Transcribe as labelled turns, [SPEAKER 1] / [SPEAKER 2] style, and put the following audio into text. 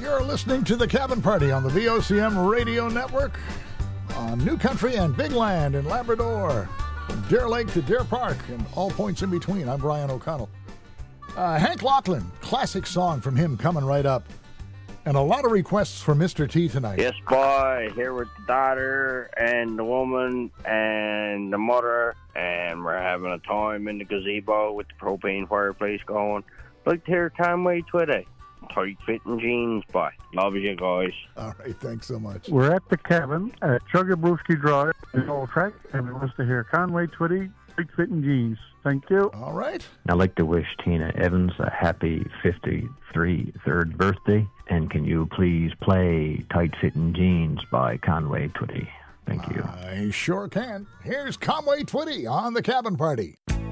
[SPEAKER 1] You're listening to The Cabin Party on the VOCM Radio Network on New Country and Big Land in Labrador, from Deer Lake to Deer Park and all points in between. I'm Brian O'Connell. Hank Lachlan, classic song from him coming right up. And a lot of requests for Mr. T tonight.
[SPEAKER 2] Yes, boy. Here with the daughter and the woman and the mother, and we're having a time in the gazebo with the propane fireplace going. Like to hear Conway Twitty. Tight-fitting jeans, boy. Love you guys.
[SPEAKER 1] All right, thanks so much.
[SPEAKER 3] We're at the cabin at Chuggabrewski Drive in Old Track, and we want to hear Conway Twitty, tight-fitting jeans. Thank you.
[SPEAKER 1] All right.
[SPEAKER 4] I'd like to wish Tina Evans a happy 53rd birthday. And can you please play Tight Fitting Jeans by Conway Twitty? Thank you.
[SPEAKER 1] I sure can. Here's Conway Twitty on The Cabin Party.